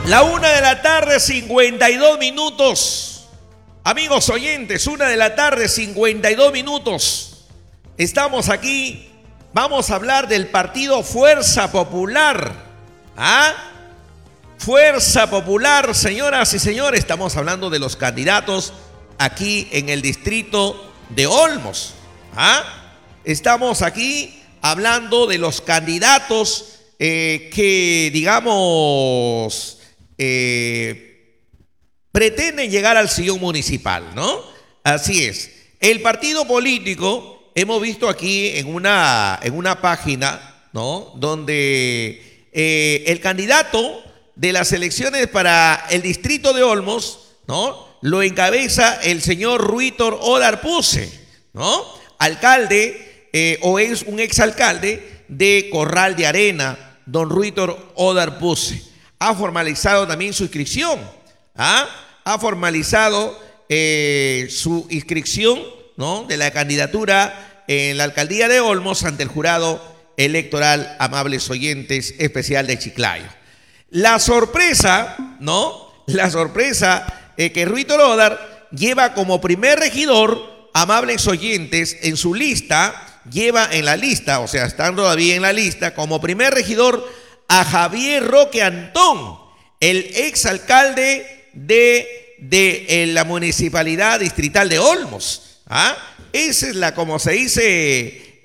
La 1:52 PM. Amigos oyentes, 1:52 PM. Estamos aquí, vamos a hablar del partido Fuerza Popular. Fuerza Popular, señoras y señores, estamos hablando de los candidatos aquí en el distrito de Olmos. Estamos aquí hablando de los candidatos que, digamos, pretenden llegar al sillón municipal, ¿no? Así es. El partido político, hemos visto aquí en una página, ¿no?, donde el candidato de las elecciones para el distrito de Olmos, ¿no?, lo encabeza el señor Ruitor Odar Puse, ¿no?, alcalde o es un exalcalde de Corral de Arena, don Ruitor Odar Puse. Ha formalizado también su inscripción, ha formalizado su inscripción, ¿no?, de la candidatura en la alcaldía de Olmos ante el jurado electoral, amables oyentes, especial de Chiclayo. La sorpresa, ¿no?, la sorpresa que Ruitor Odar lleva como primer regidor, amables oyentes, en su lista, lleva en la lista, o sea, están todavía en la lista, como primer regidor a Javier Roque Antón, el exalcalde de la municipalidad distrital de Olmos. Esa es la, como se dice,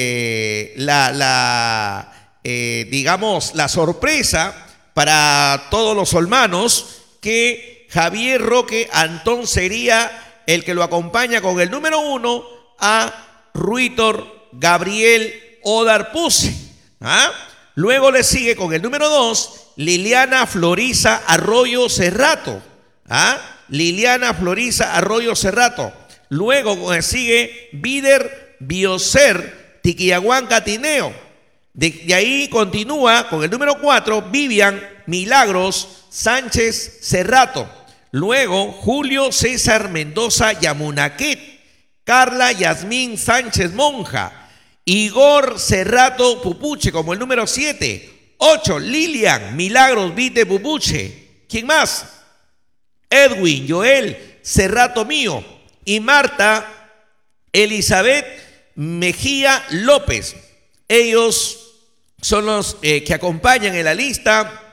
digamos, la sorpresa para todos los olmanos, que Javier Roque Antón sería el que lo acompaña con el número 1 a Ruitor Gabriel Odar Puse. Luego le sigue con el número 2 Liliana Florisa Arroyo Cerrato. Liliana Florisa Arroyo Cerrato. Luego le sigue Vider Biocer Tiquiahuanca Tineo. De ahí continúa con el número 4 Vivian Milagros Sánchez Cerrato. Luego Julio César Mendoza Yamunaquet. Carla Yasmín Sánchez Monja. Igor Cerrato Pupuche como el número 7. 8, Lilian Milagros Vite Pupuche. ¿Quién más? Edwin Joel Cerrato Mío. Y Marta Elizabeth Mejía López. Ellos son los que acompañan en la lista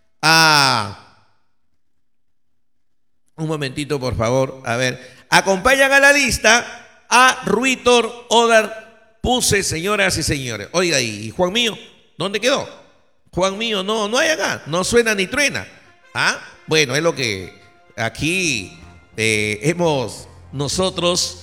un momentito, por favor. A ver. Acompañan a la lista a Ruitor Odar Puse, señoras y señores. Oiga, ¿y Juan Mío? ¿Dónde quedó? Juan Mío no hay acá, no suena ni truena. Bueno, es lo que aquí nosotros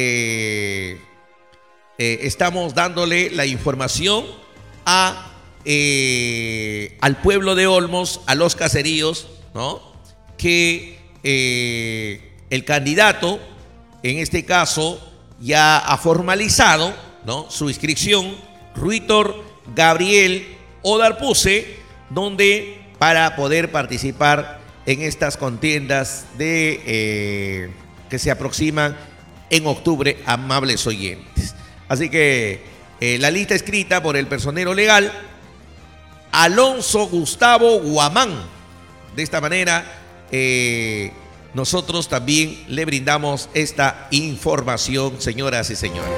estamos dándole la información al pueblo de Olmos, a los caseríos, ¿no?, que el candidato, en este caso, ya ha formalizado, ¿no?, su inscripción, Ruitor Gabriel Odar Puse, donde para poder participar en estas contiendas que se aproximan en octubre, amables oyentes. Así que la lista escrita por el personero legal Alonso Gustavo Guamán. De esta manera nosotros también le brindamos esta información, señoras y señores.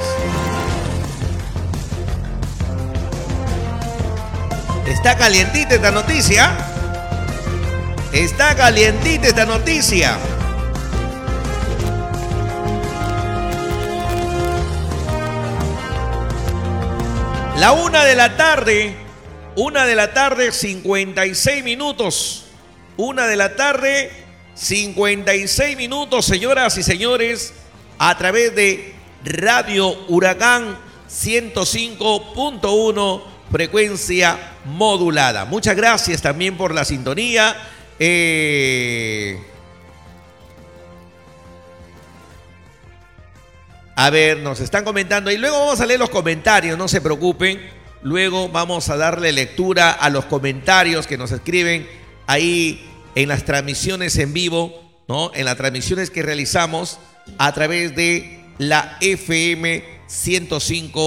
Está calientita esta noticia. Está calientita esta noticia. La 1:00 PM, 56 minutos. 1:00 PM, 56 minutos, señoras y señores, a través de Radio Huracán 105.1, frecuencia modulada. Muchas gracias también por la sintonía. A ver, nos están comentando y luego vamos a leer los comentarios, no se preocupen. Luego vamos a darle lectura a los comentarios que nos escriben ahí en las transmisiones en vivo, ¿no?, en las transmisiones que realizamos a través de la FM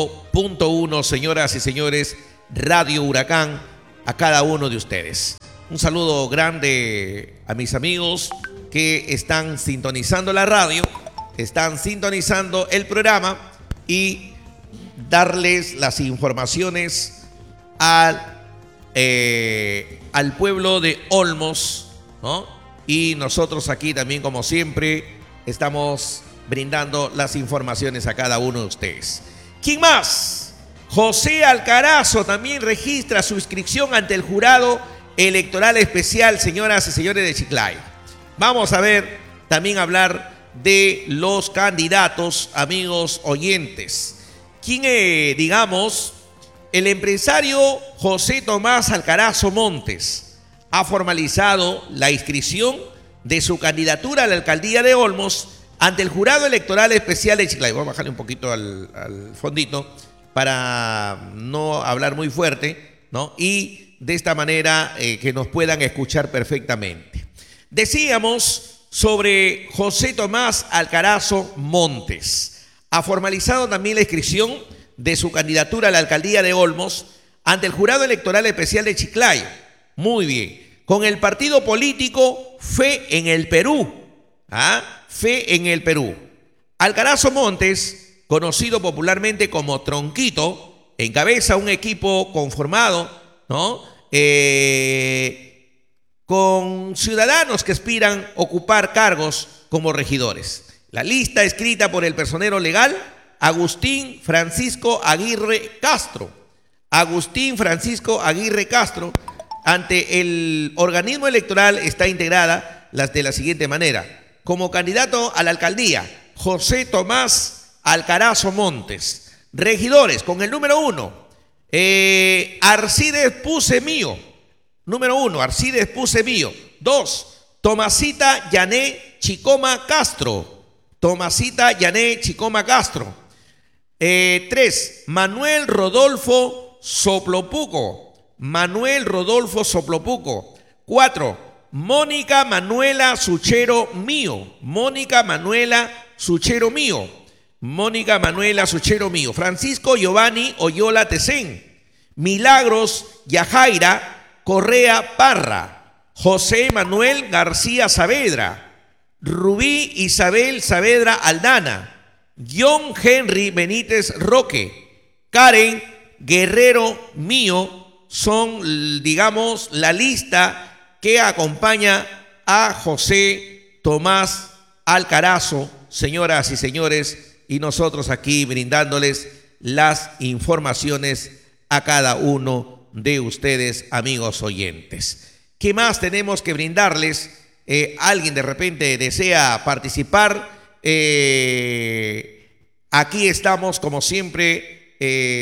105.1, señoras y señores, Radio Huracán, a cada uno de ustedes. Un saludo grande a mis amigos que están sintonizando la radio, están sintonizando el programa y darles las informaciones al pueblo de Olmos, ¿no? Y nosotros aquí también, como siempre, estamos brindando las informaciones a cada uno de ustedes. ¿Quién más? José Alcarazo también registra su inscripción ante el jurado electoral especial, señoras y señores de Chiclayo. Vamos a ver, también hablar de los candidatos, amigos oyentes. ¿Quién, digamos, el empresario José Tomás Alcarazo Montes ha formalizado la inscripción de su candidatura a la alcaldía de Olmos ante el jurado electoral especial de Chiclayo? Voy a bajarle un poquito al fondito para no hablar muy fuerte, ¿no? Y de esta manera que nos puedan escuchar perfectamente. Decíamos sobre José Tomás Alcarazo Montes. Ha formalizado también la inscripción de su candidatura a la alcaldía de Olmos ante el jurado electoral especial de Chiclayo. Muy bien. Con el partido político Fe en el Perú. Fe en el Perú. Alcarazo Montes, conocido popularmente como Tronquito, encabeza un equipo conformado, ¿no?, con ciudadanos que aspiran a ocupar cargos como regidores. La lista escrita por el personero legal Agustín Francisco Aguirre Castro. Agustín Francisco Aguirre Castro, ante el organismo electoral está integrada de la siguiente manera. Como candidato a la alcaldía, José Tomás Alcarazo Montes. Regidores, con el número 1, Arcides Pusemío. Número 1, Arcides Pusemío. 2, Tomasita Yané Chicoma Castro. Tomasita Yané Chicoma Castro. 3, Manuel Rodolfo Soplopuco. Manuel Rodolfo Soplopuco. 4, Mónica Manuela Suchero Mío. Mónica Manuela Suchero Mío. Mónica Manuela Suchero Mío. Francisco Giovanni Oyola Tecén. Milagros Yajaira Correa Parra. José Manuel García Saavedra. Rubí Isabel Saavedra Aldana. John Henry Benítez Roque. Karen Guerrero Mío. Son, digamos, la lista que acompaña a José Tomás Alcarazo, señoras y señores, y nosotros aquí brindándoles las informaciones a cada uno de ustedes, amigos oyentes. ¿Qué más tenemos que brindarles? Alguien de repente desea participar. Aquí estamos como siempre,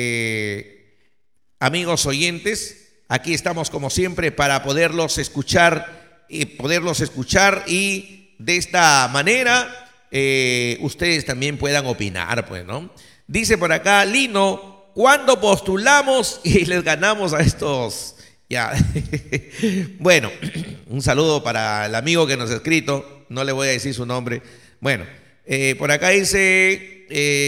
amigos oyentes. Aquí estamos como siempre para poderlos escuchar y de esta manera ustedes también puedan opinar, pues, ¿no? Dice por acá Lino, ¿cuándo postulamos y les ganamos a estos? Ya. Bueno, un saludo para el amigo que nos ha escrito, no le voy a decir su nombre. Bueno, por acá dice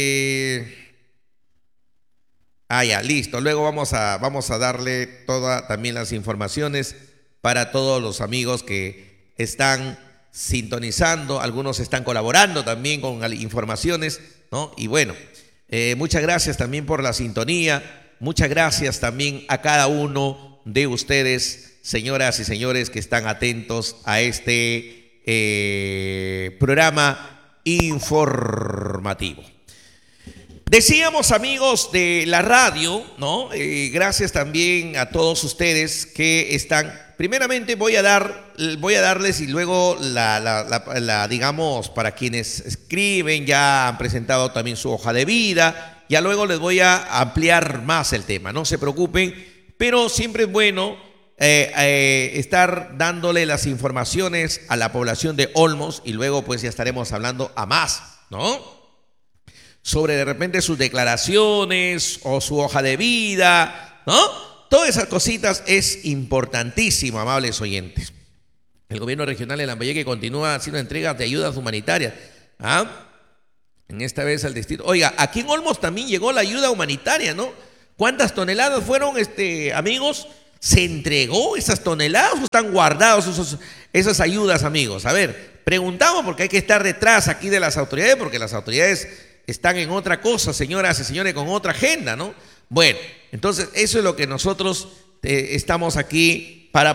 ya, listo. Luego vamos a darle todas también las informaciones para todos los amigos que están sintonizando. Algunos están colaborando también con informaciones, ¿no? Y bueno, muchas gracias también por la sintonía. Muchas gracias también a cada uno de ustedes, señoras y señores, que están atentos a este programa informativo. Decíamos, amigos de la radio, ¿no? Gracias también a todos ustedes que están. Primeramente voy a darles y luego digamos, para quienes escriben, ya han presentado también su hoja de vida, ya luego les voy a ampliar más el tema, no se preocupen, pero siempre es bueno estar dándole las informaciones a la población de Olmos y luego pues ya estaremos hablando a más, ¿no? Sobre de repente sus declaraciones o su hoja de vida, ¿no? Todas esas cositas es importantísimo, amables oyentes. El gobierno regional de Lambayeque continúa haciendo entregas de ayudas humanitarias. En esta vez al distrito. Oiga, aquí en Olmos también llegó la ayuda humanitaria, ¿no? ¿Cuántas toneladas fueron, amigos? ¿Se entregó esas toneladas o están guardados esas ayudas, amigos? A ver, preguntamos porque hay que estar detrás aquí de las autoridades, porque las autoridades están en otra cosa, señoras y señores, con otra agenda, ¿no? Bueno, entonces eso es lo que nosotros estamos aquí